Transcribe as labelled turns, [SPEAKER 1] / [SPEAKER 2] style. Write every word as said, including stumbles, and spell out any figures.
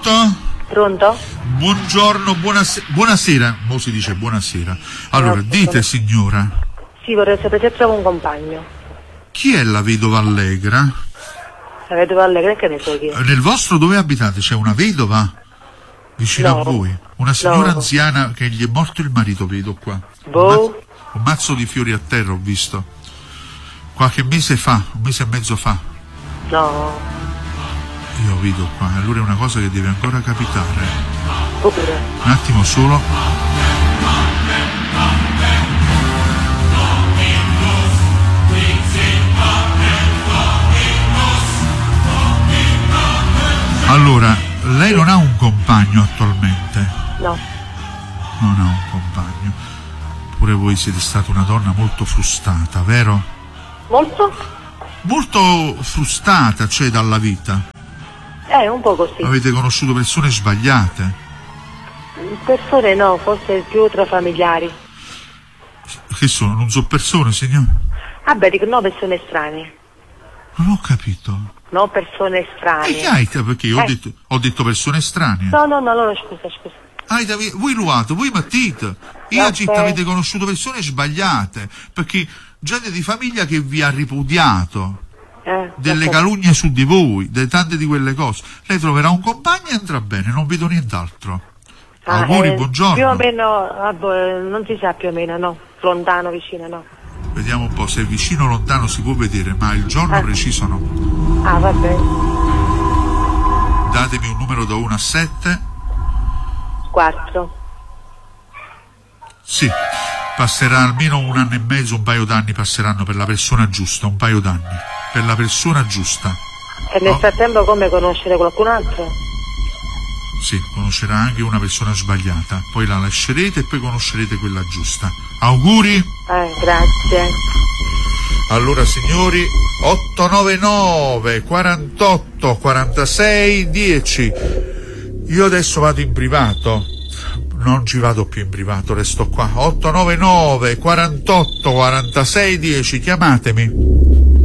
[SPEAKER 1] Pronto?
[SPEAKER 2] Pronto?
[SPEAKER 1] Buongiorno, buonasera. Buonasera, mo si dice buonasera. Allora,
[SPEAKER 2] No,
[SPEAKER 1] dite signora.
[SPEAKER 2] Sì, vorrei sapere se trovo un compagno.
[SPEAKER 1] Chi è la vedova allegra?
[SPEAKER 2] La vedova allegra, che ne so chi è?
[SPEAKER 1] Nel vostro dove abitate c'è una vedova? Vicino
[SPEAKER 2] No.
[SPEAKER 1] a voi? Una signora
[SPEAKER 2] No.
[SPEAKER 1] anziana che gli è morto il marito, vedo qua.
[SPEAKER 2] Boh.
[SPEAKER 1] Un mazzo, un mazzo di fiori a terra ho visto. Qualche mese fa, un mese e mezzo fa.
[SPEAKER 2] No.
[SPEAKER 1] Io vedo qua, allora è una cosa che deve ancora capitare.
[SPEAKER 2] Pure.
[SPEAKER 1] Un attimo solo. Allora, lei non ha un compagno attualmente?
[SPEAKER 2] No.
[SPEAKER 1] Non ha un compagno. Pure voi siete stata una donna molto frustrata, vero?
[SPEAKER 2] Molto?
[SPEAKER 1] Molto frustrata, cioè, dalla vita.
[SPEAKER 2] Eh, un po' così.
[SPEAKER 1] Avete conosciuto persone sbagliate.
[SPEAKER 2] Persone no, forse più tra familiari.
[SPEAKER 1] Che sono? Non so persone, signor?
[SPEAKER 2] Vabbè, dico no persone estranee.
[SPEAKER 1] Non ho capito.
[SPEAKER 2] No persone
[SPEAKER 1] E
[SPEAKER 2] estranee.
[SPEAKER 1] che hai? Perché io ho,
[SPEAKER 2] Eh.
[SPEAKER 1] detto, ho detto persone strane.
[SPEAKER 2] No, no, no, no, scusa, scusa.
[SPEAKER 1] Avete- voi luate, voi mettete. Io
[SPEAKER 2] No,
[SPEAKER 1] città
[SPEAKER 2] ok.
[SPEAKER 1] avete conosciuto persone sbagliate. Perché gente di famiglia che vi ha ripudiato.
[SPEAKER 2] Eh,
[SPEAKER 1] Delle
[SPEAKER 2] ok.
[SPEAKER 1] calunnie su di voi, de tante di quelle cose. Lei troverà un compagno e andrà bene, non vedo nient'altro.
[SPEAKER 2] Ah,
[SPEAKER 1] Auguri,
[SPEAKER 2] eh,
[SPEAKER 1] buongiorno.
[SPEAKER 2] Più o meno, vabbè, non si sa più o meno, no. Lontano, vicino, no.
[SPEAKER 1] Vediamo un po', se è vicino o lontano si può vedere, ma il giorno
[SPEAKER 2] Ah.
[SPEAKER 1] preciso no.
[SPEAKER 2] Ah, vabbè.
[SPEAKER 1] Datemi un numero da uno a sette.
[SPEAKER 2] Quattro.
[SPEAKER 1] Sì, passerà almeno un anno e mezzo, un paio d'anni passeranno per la persona giusta, un paio d'anni. Per la persona giusta.
[SPEAKER 2] E nel
[SPEAKER 1] No?
[SPEAKER 2] frattempo come conoscere qualcun altro?
[SPEAKER 1] Sì, conoscerà anche una persona sbagliata, poi la lascerete e poi conoscerete quella giusta. Auguri!
[SPEAKER 2] Eh, grazie.
[SPEAKER 1] Allora signori, otto nove nove quarantotto quarantasei dieci. Io adesso vado in privato. Non ci vado più in privato, resto qua. otto nove nove quarantotto quarantasei dieci, chiamatemi.